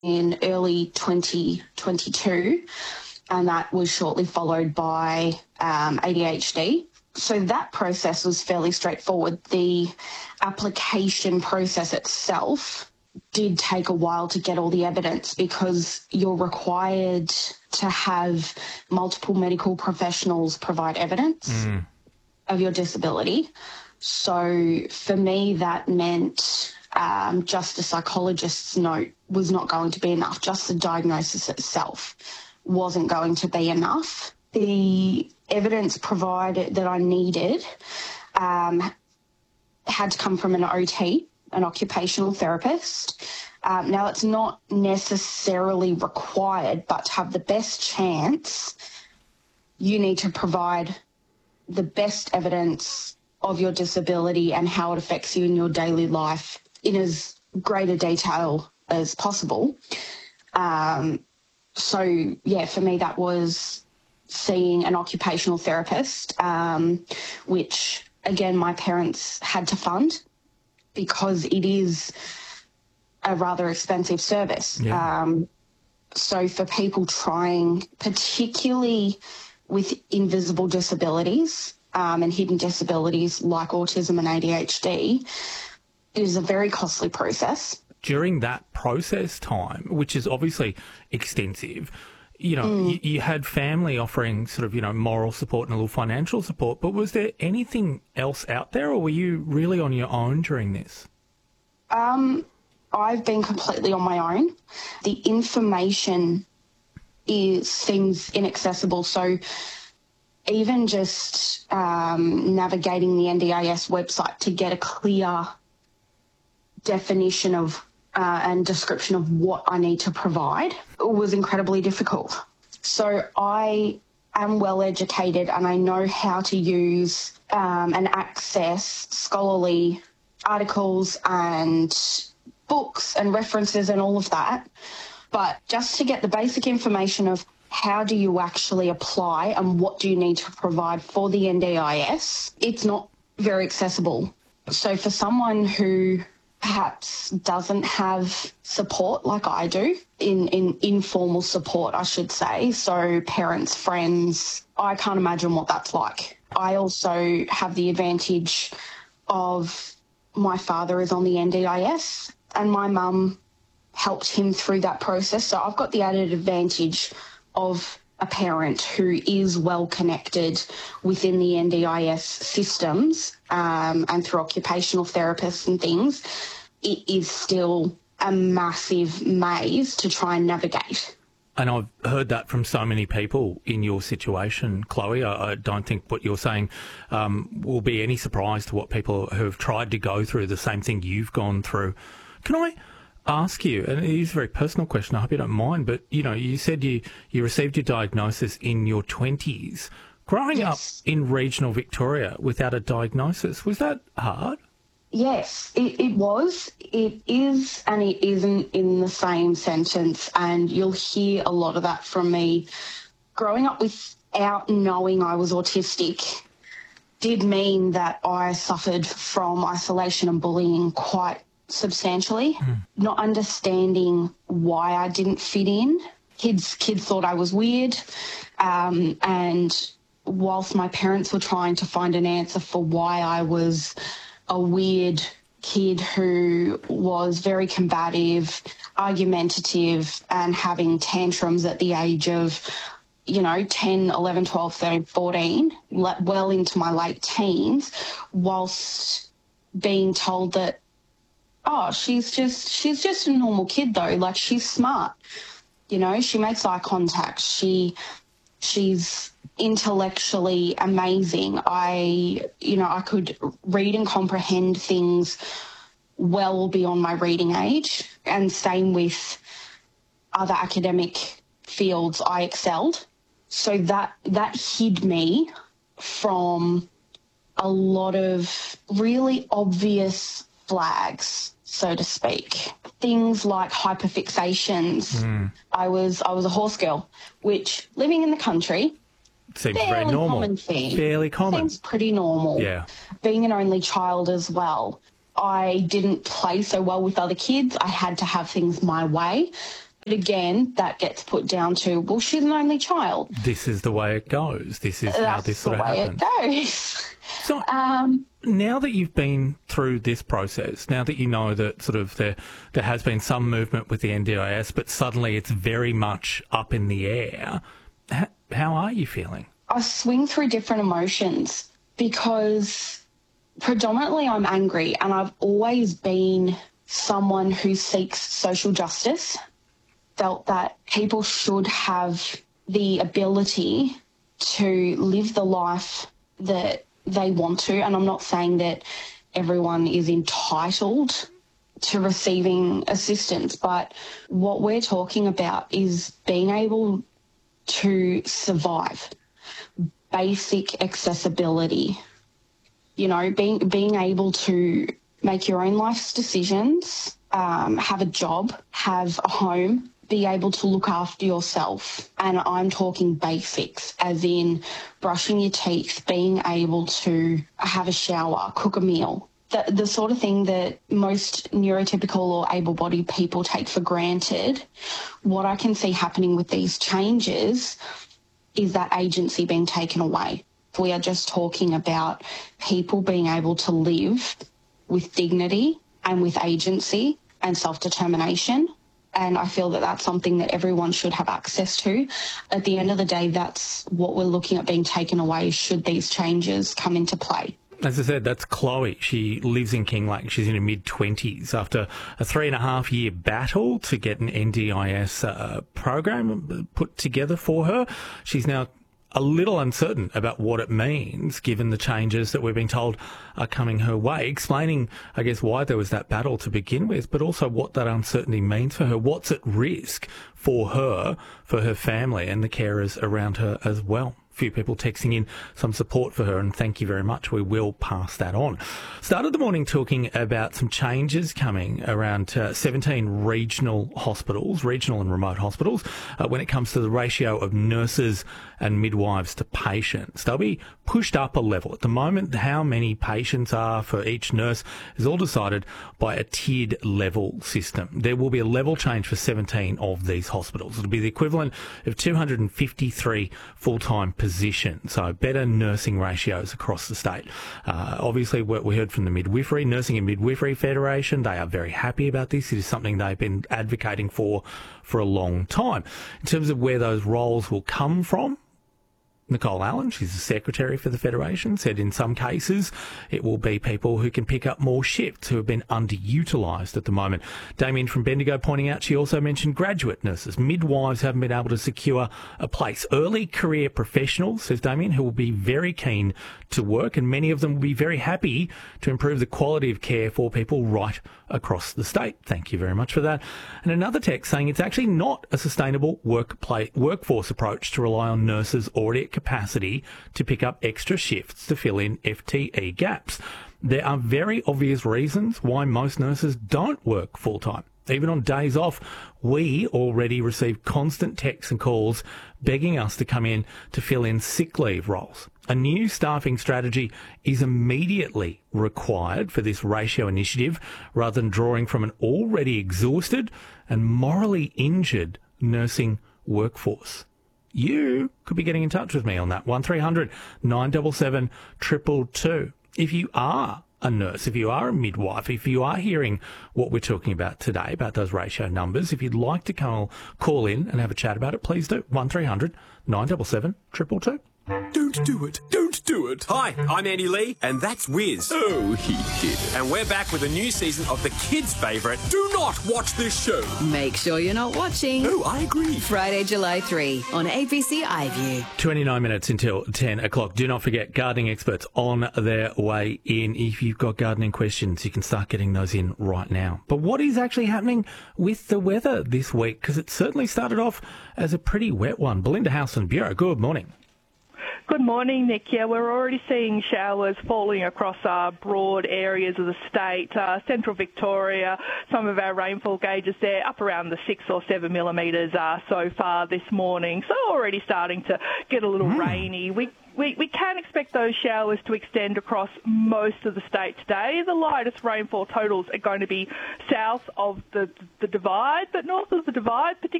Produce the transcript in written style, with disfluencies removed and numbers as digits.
in early 2022, and that was shortly followed by ADHD. So that process was fairly straightforward. The application process itself did take a while to get all the evidence because you're required to have multiple medical professionals provide evidence of your disability. So for me, that meant just a psychologist's note was not going to be enough. Just the diagnosis itself wasn't going to be enough. The evidence provided that I needed had to come from an OT, an occupational therapist. Now, it's not necessarily required, but to have the best chance, you need to provide the best evidence of your disability and how it affects you in your daily life in as great a detail as possible. So, yeah, for me, that was seeing an occupational therapist, which, again, my parents had to fund because it is a rather expensive service. Yeah. So for people trying, particularly with invisible disabilities and hidden disabilities like autism and ADHD, it is a very costly process. During that process time, which is obviously extensive, you had family offering sort of, moral support and a little financial support, but was there anything else out there, or were you really on your own during this? I've been completely on my own. The information seems inaccessible. So even just navigating the NDIS website to get a clear definition of and description of what I need to provide was incredibly difficult. So I am well educated and I know how to use and access scholarly articles and books and references and all of that. But just to get the basic information of how do you actually apply and what do you need to provide for the NDIS, it's not very accessible. So for someone who perhaps doesn't have support like I do, in informal support, I should say, so parents, friends, I can't imagine what that's like. I also have the advantage of my father is on the NDIS and my mum helped him through that process. So I've got the added advantage of a parent who is well connected within the NDIS systems and through occupational therapists and things. It is still a massive maze to try and navigate. And I've heard that from so many people in your situation, Chloe. I don't think what you're saying will be any surprise to what people who have tried to go through the same thing you've gone through. Can I ask you, and it is a very personal question, I hope you don't mind, but, you said you received your diagnosis in your 20s. Growing up in regional Victoria without a diagnosis, was that hard? Yes, it was. It is and it isn't in the same sentence, and you'll hear a lot of that from me. Growing up without knowing I was autistic did mean that I suffered from isolation and bullying quite substantially, not understanding why I didn't fit in. Kids thought I was weird, and whilst my parents were trying to find an answer for why I was a weird kid who was very combative, argumentative, and having tantrums at the age of, 10, 11, 12, 13, 14, well into my late teens, whilst being told that, oh, she's just a normal kid though, like she's smart, she makes eye contact, she's intellectually amazing. I could read and comprehend things well beyond my reading age, and same with other academic fields I excelled. So that hid me from a lot of really obvious flags, so to speak. Things like hyperfixations. I was a horse girl, which living in the country, seems very normal. Common thing. Fairly common. Seems pretty normal. Yeah. Being an only child as well, I didn't play so well with other kids. I had to have things my way. But again, that gets put down to, well, she's an only child. This is the way it goes. This is how this sort of happens. That's the way it goes. So now that you've been through this process, now that you know that sort of there has been some movement with the NDIS, but suddenly it's very much up in the air, how are you feeling? I swing through different emotions because predominantly I'm angry, and I've always been someone who seeks social justice, felt that people should have the ability to live the life that they want to. And I'm not saying that everyone is entitled to receiving assistance, but what we're talking about is being able to survive, basic accessibility, you know, being able to make your own life's decisions, have a job, have a home, be able to look after yourself. And I'm talking basics, as in brushing your teeth, being able to have a shower, cook a meal. The sort of thing that most neurotypical or able-bodied people take for granted. What I can see happening with these changes is that agency being taken away. We are just talking about people being able to live with dignity and with agency and self-determination. And I feel that that's something that everyone should have access to. At the end of the day, that's what we're looking at being taken away should these changes come into play. As I said, that's Chloe. She lives in Kinglake. She's in her mid-20s. After a 3.5-year battle to get an NDIS program put together for her, she's now a little uncertain about what it means, given the changes that we're being told are coming her way, explaining, I guess, why there was that battle to begin with, but also what that uncertainty means for her, what's at risk for her family, and the carers around her as well. Few people texting in some support for her, and thank you very much. We will pass that on. Started the morning talking about some changes coming around 17 regional and remote hospitals, when it comes to the ratio of nurses and midwives to patients. They'll be pushed up a level. At the moment, how many patients are for each nurse is all decided by a tiered level system. There will be a level change for 17 of these hospitals. It'll be the equivalent of 253 full-time positions, so better nursing ratios across the state. Obviously, what we heard from the Nursing and Midwifery Federation, they are very happy about this. It is something they've been advocating for a long time. In terms of where those roles will come from, Nicole Allen, she's the secretary for the Federation, said in some cases it will be people who can pick up more shifts who have been underutilised at the moment. Damien from Bendigo pointing out she also mentioned graduate nurses. Midwives haven't been able to secure a place. Early career professionals, says Damien, who will be very keen to work, and many of them will be very happy to improve the quality of care for people right across the state. Thank you very much for that. And another text saying it's actually not a sustainable workforce approach to rely on nurses already at capacity to pick up extra shifts to fill in FTE gaps. There are very obvious reasons why most nurses don't work full-time. Even on days off, we already receive constant texts and calls begging us to come in to fill in sick leave roles. A new staffing strategy is immediately required for this ratio initiative rather than drawing from an already exhausted and morally injured nursing workforce. You could be getting in touch with me on that. 1300 977 222. If you are a nurse, if you are a midwife, if you are hearing what we're talking about today, about those ratio numbers, if you'd like to call in and have a chat about it, please do. 1300 977 222. Don't do it. Don't do it. Hi, I'm Andy Lee, and that's Wiz. Oh, he did it. And we're back with a new season of the kids' favourite, Do Not Watch This Show. Make sure you're not watching. Oh, I agree. Friday, July 3 on ABC iView. 29 minutes until 10 o'clock. Do not forget, gardening experts on their way in. If you've got gardening questions, you can start getting those in right now. But what is actually happening with the weather this week? Because it certainly started off as a pretty wet one. Belinda House and Bureau, good morning. Good morning, Nick. Yeah, we're already seeing showers falling across broad areas of the state. Central Victoria, some of our rainfall gauges there up around the 6 or 7 millimetres so far this morning. So already starting to get a little rainy. We can expect those showers to extend across most of the state today. The lightest rainfall totals are going to be south of the Divide, but north of the Divide, particularly